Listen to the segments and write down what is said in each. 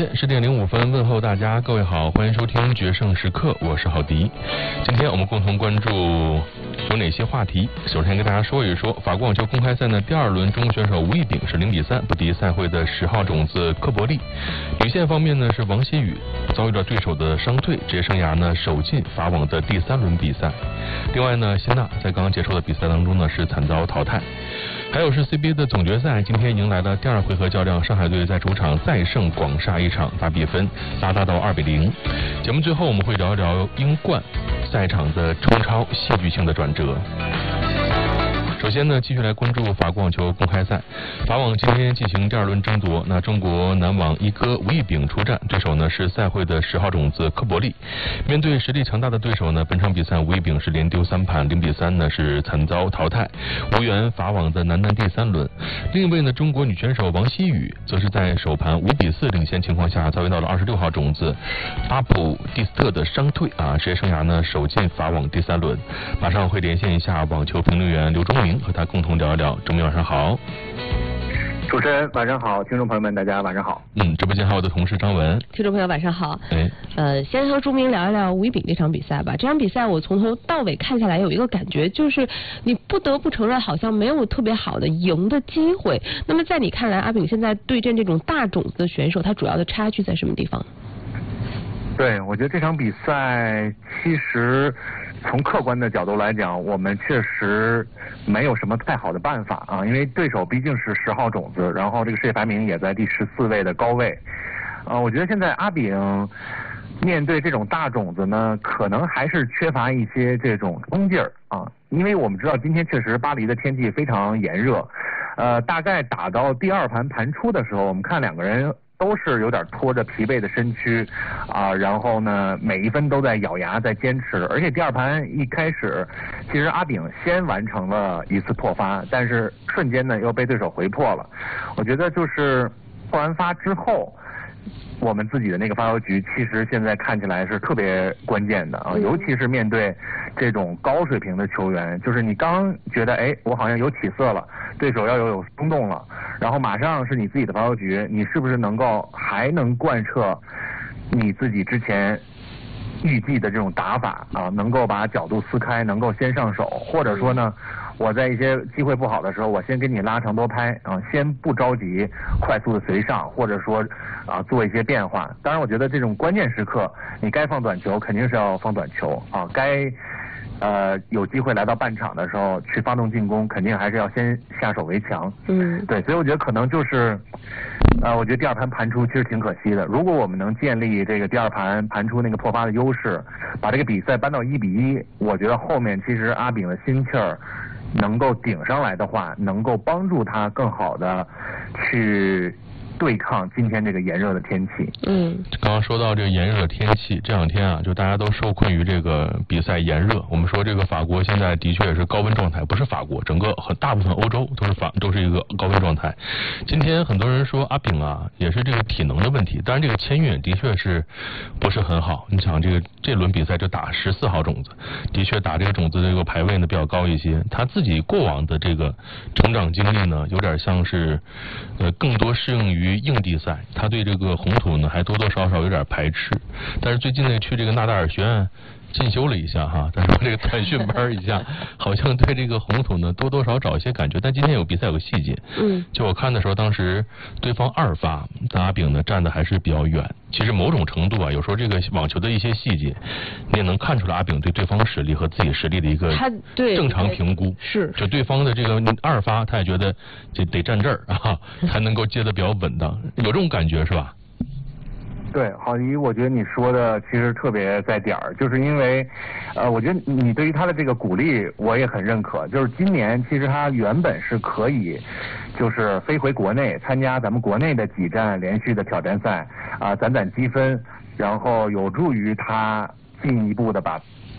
间10点05分，问候大家，各位好，欢迎收听决胜时刻，我是郝迪。今天我们共同关注有哪些话题？首先跟大家说一说法国网球公开赛呢，第2轮中国选手吴亦丙是0-3不敌赛会的10号种子科伯利。女线方面呢，是王希雨遭遇了对手的伤退，职业生涯呢首进法网的第3轮比赛。另外呢，谢娜在刚刚结束的比赛当中呢是惨遭淘汰。还有是 CBA 的总决赛，今天迎来了第2回合较量，上海队在主场再胜广厦一场，大比分拉大到2-0。节目最后我们会聊一聊英冠赛场的冲超戏剧性的转折。首先呢，继续来关注法国网球公开赛。法网今天进行第2轮争夺，那中国男网一哥吴亦丙出战，对手呢是赛会的10号种子科伯利。面对实力强大的对手呢，本场比赛吴亦丙是连丢3盘，0-3呢是惨遭淘汰，无缘法网的男单第3轮。另一位呢，中国女选手王希雨则是在首盘5-4领先情况下，遭遇到了26号种子巴普蒂斯特的伤退职业生涯呢首进法网第3轮。马上会连线一下网球评论员刘忠明，和他共同聊一聊。周明晚上好。 主持人晚上好，听众朋友们大家晚上好。 直播间还有我的同事张文。 听众朋友晚上好。先和朱明聊一聊吴亦丙这场比赛吧。这场比赛我从头到尾看下来有一个感觉，就是你不得不承认好像没有特别好的赢的机会。那么在你看来，阿丙现在对阵这种大种子选手，他主要的差距在什么地方？ 对，我觉得这场比赛其实从客观的角度来讲，我们确实没有什么太好的办法因为对手毕竟是10号种子，然后这个世界排名也在第14位的高位。我觉得现在阿丙面对这种大种子呢，可能还是缺乏一些这种冲劲儿因为我们知道今天确实巴黎的天气非常炎热，大概打到第2盘盘出的时候，我们看两个人都是有点拖着疲惫的身躯然后呢每一分都在咬牙在坚持，而且第2盘一开始其实阿丙先完成了一次破发，但是瞬间呢又被对手回破了。我觉得就是破完发之后，我们自己的那个发球局其实现在看起来是特别关键的尤其是面对这种高水平的球员，就是你刚觉得我好像有起色了，对手要有松动了，然后马上是你自己的发球局，你是不是还能贯彻你自己之前预计的这种打法能够把角度撕开，能够先上手，或者说呢我在一些机会不好的时候，我先给你拉长多拍先不着急快速的随上，或者说做一些变化。当然我觉得这种关键时刻你该放短球肯定是要放短球该有机会来到半场的时候去发动进攻，肯定还是要先下手为强。对，所以我觉得可能就是我觉得第2盘盘出其实挺可惜的。如果我们能建立这个第2盘盘出那个破发的优势，把这个比赛搬到1-1，我觉得后面其实阿丙的心气儿能够顶上来的话，能够帮助他更好的去对抗今天这个炎热的天气。 刚刚说到这个炎热的天气，这2天就大家都受困于这个比赛炎热。我们说这个法国现在的确也是高温状态，不是法国，整个大部分欧洲都是一个高温状态。今天很多人说阿丙也是这个体能的问题，当然这个签运的确是不是很好。你想这轮比赛就打14号种子，的确打这个种子这个排位呢比较高一些。他自己过往的这个成长经历呢，有点像是更多适应于硬地赛，他对这个红土呢还多多少少有点排斥。但是最近呢去这个纳达尔学院进修了一下他说这个团训班一下好像对这个红土呢多多少找一些感觉。但今天有比赛有个细节就我看的时候，当时对方2发，但阿丙呢站的还是比较远。其实某种程度有时候这个网球的一些细节你也能看出来阿丙对对方实力和自己实力的一个正常评估。 是就对方的这个2发他也觉得这得站这儿才能够接得比较稳当，有这种感觉是吧？ 对，郝迪，我觉得你说的其实特别在点儿，就是因为，我觉得你对于他的这个鼓励我也很认可。就是今年其实他原本是可以，就是飞回国内参加咱们国内的几站连续的挑战赛攒攒积分，然后有助于他进一步的把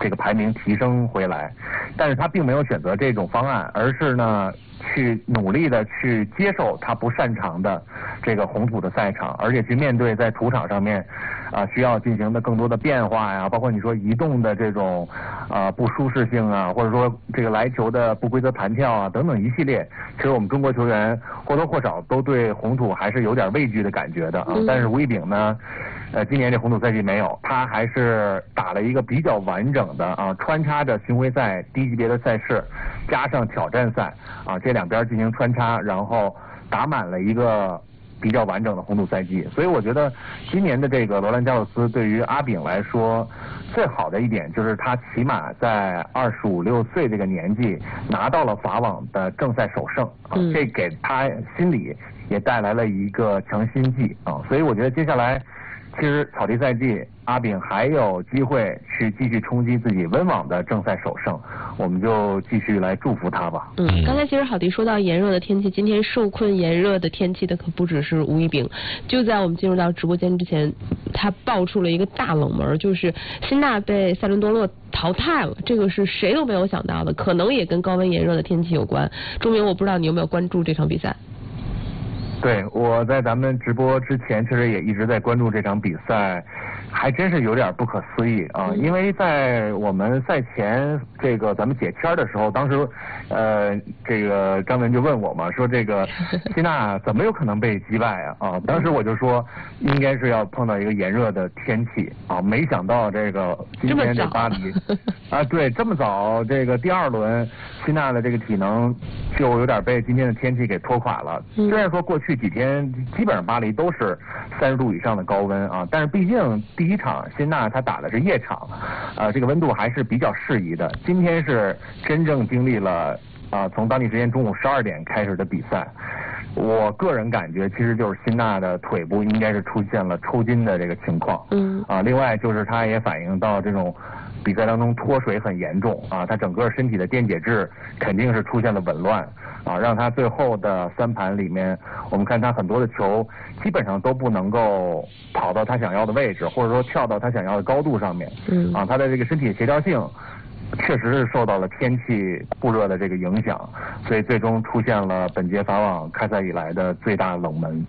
这个排名提升回来，但是他并没有选择这种方案，而是呢去努力的去接受他不擅长的这个红土的赛场，而且去面对在土场上面需要进行的更多的变化呀，包括你说移动的这种不舒适性啊，或者说这个来球的不规则弹跳啊等等一系列，其实我们中国球员或多或少都对红土还是有点畏惧的感觉的啊。但是吴一丙呢，今年这红土赛季没有，他还是打了一个比较完整的穿插着巡回赛低级别的赛事，加上挑战赛这两边进行穿插，然后打满了一个比较完整的红土赛季。所以我觉得今年的这个罗兰加洛斯对于阿丙来说，最好的一点就是他起码在25、26岁这个年纪拿到了法网的正赛首胜这给他心里也带来了一个强心剂所以我觉得接下来其实草地赛季阿丙还有机会去继续冲击自己温网的正赛首胜，我们就继续来祝福他吧。 刚才其实郝迪说到炎热的天气，今天受困炎热的天气的可不只是吴一丙。就在我们进入到直播间之前，他爆出了一个大冷门，就是辛纳被塞伦多洛淘汰了，这个是谁都没有想到的，可能也跟高温炎热的天气有关。钟明，我不知道你有没有关注这场比赛？ 对，我在咱们直播之前确实也一直在关注这场比赛，还真是有点不可思议因为在我们赛前这个咱们解签的时候，当时这个张文就问我嘛，说这个希纳怎么有可能被击败当时我就说应该是要碰到一个炎热的天气没想到这个今天这巴黎对，这么早这个第二轮希纳的这个体能就有点被今天的天气给拖垮了。虽然说过去几天基本上巴黎都是30度以上的高温但是毕竟第一场辛纳他打的是夜场这个温度还是比较适宜的。今天是真正经历了从当地时间中午12点开始的比赛，我个人感觉其实就是辛纳的腿部应该是出现了抽筋的这个情况另外就是他也反映到这种比赛当中脱水很严重他整个身体的电解质肯定是出现了紊乱让他最后的3盘里面，我们看他很多的球基本上都不能够跑到他想要的位置，或者说跳到他想要的高度上面他的这个身体协调性确实是受到了天气酷热的这个影响，所以最终出现了本届法网开赛以来的最大冷门。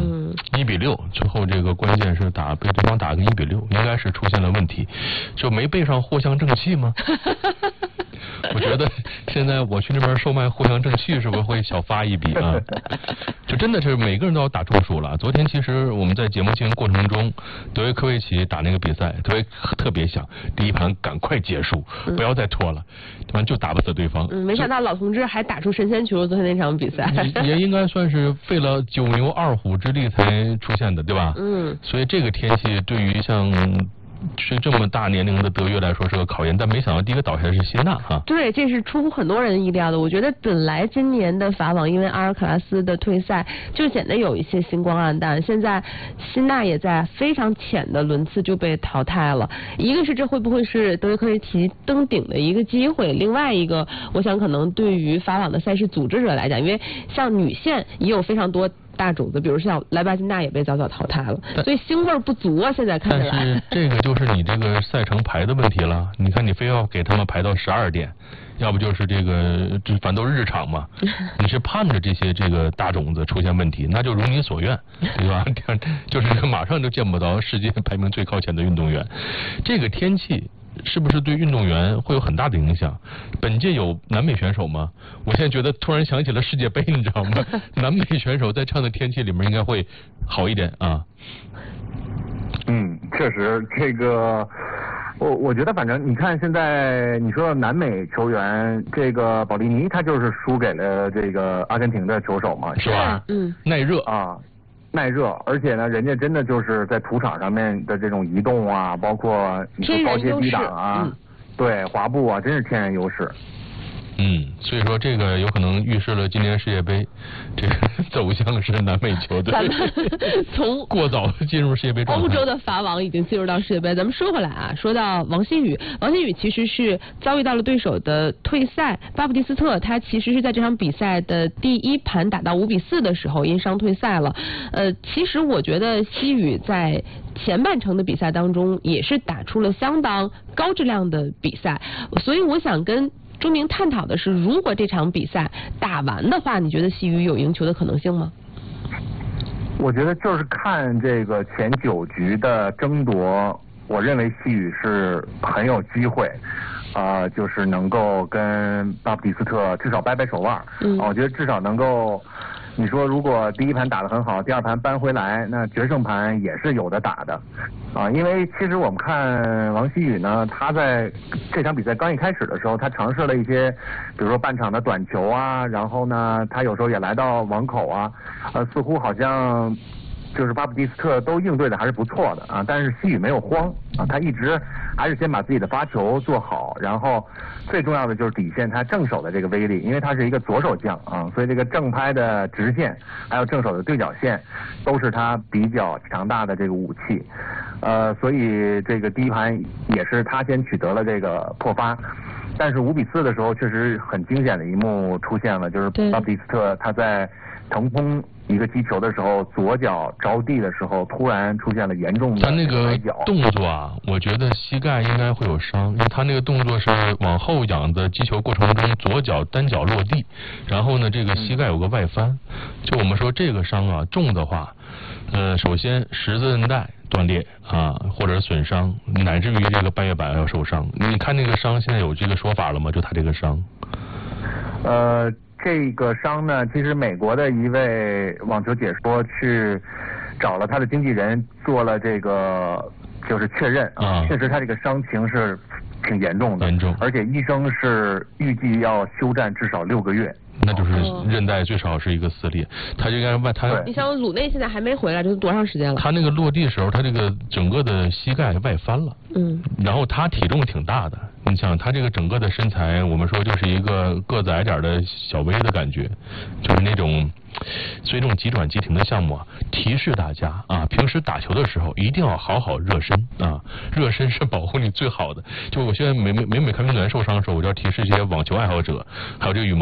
1比6，最后这个关键是被对方打个1比6，应该是出现了问题，就没备上藿香正气吗？我觉得现在我去那边售卖藿香正气，是不是会小发一笔就真的是每个人都要打中数了。昨天其实我们在节目进行过程中，德约科维奇打那个比赛，特别想第一盘赶快结束，不要再拖了，反正就打不死对方。 没想到老同志还打出神仙球，昨天那场比赛也应该算是费了9牛2虎之力才出现的，对吧？所以这个天气对于像是这么大年龄的德约来说是个考验，但没想到第一个倒下的是辛纳对，这是出乎很多人意料的。我觉得本来今年的法网因为阿尔卡拉斯的退赛就显得有一些星光黯淡，现在辛纳也在非常浅的轮次就被淘汰了。一个是这会不会是德约科维奇登顶的一个机会，另外一个我想可能对于法网的赛事组织者来讲，因为像女线也有非常多大种子，比如像莱巴金娜也被早早淘汰了，所以腥味不足现在看起来。 但是这个就是你这个赛程排的问题了。你看你非要给他们排到12点，要不就是这个反正都是日场嘛，你是盼着这个大种子出现问题，那就如你所愿，对吧？就是马上就见不到世界排名最靠前的运动员。这个天气是不是对运动员会有很大的影响？本届有南美选手吗？我现在觉得突然想起了世界杯，你知道吗？南美选手在这样的天气里面应该会好一点确实，这个我觉得反正你看现在你说南美球员，这个保利尼他就是输给了这个阿根廷的球手嘛， 是吧？耐热耐热，而且呢，人家真的就是在土场上面的这种移动包括你说高阶低档对滑步真是天然优势。 所以说这个有可能预示了今年世界杯这个走向是南美球队从过早进入世界杯状态。 欧洲的法网已经进入到世界杯。咱们说回来啊，说到王曦雨其实是遭遇到了对手的退赛，巴布蒂斯特他其实是在这场比赛的第一盘打到5-4的时候因伤退赛了。其实我觉得曦雨在前半程的比赛当中也是打出了相当高质量的比赛，所以我想跟朱明探讨的是，如果这场比赛打完的话，你觉得曦雨有赢球的可能性吗？ 我觉得就是看这个前9局的争夺，我认为曦雨是很有机会，就是能够跟巴布蒂斯特至少掰手腕。我觉得至少能够。你说如果第一盘打得很好，第二盘扳回来，那决胜盘也是有的打的，因为其实我们看王曦雨呢，他在这场比赛刚一开始的时候，他尝试了一些，比如说半场的短球啊，然后呢，他有时候也来到网口啊，似乎好像就是巴布蒂斯特都应对的还是不错的啊，但是曦雨没有慌啊，他一直还是先把自己的发球做好，然后最重要的就是体现他正手的这个威力，因为他是一个左手将啊，所以这个正拍的直线还有正手的对角线都是他比较强大的这个武器，所以这个第一盘也是他先取得了这个破发。但是5-4的时候，确实很惊险的一幕出现了，就是巴布蒂斯特他在腾空一个击球的时候，左脚着地的时候，突然出现了严重的他那个动作啊，我觉得膝盖应该会有伤，因为他那个动作是往后仰的击球过程中，左脚单脚落地，然后呢，这个膝盖有个外翻。就我们说这个伤啊，重的话，首先十字韧带断裂啊，或者损伤，乃至于这个半月板要受伤。你看那个伤，现在有这个说法了吗？就他这个伤。 这个伤呢，其实美国的一位网球解说去找了他的经纪人做了这个就是确认啊，确实他这个伤情是挺严重的，而且医生是预计要休战至少6个月。 那就是韧带最少是一个撕裂，他就应该你像鲁内现在还没回来，这都多长时间了？ 他那个落地的时候，他这个整个的膝盖外翻了，然后他体重挺大的，你想他这个整个的身材，我们说就是一个个子矮点的小威的感觉，就是那种。所以这种急转急停的项目啊，提示大家啊，平时打球的时候一定要好好热身啊，热身是保护你最好的。就我现在每看运动员受伤的时候，我就要提示这些网球爱好者，还有这个羽毛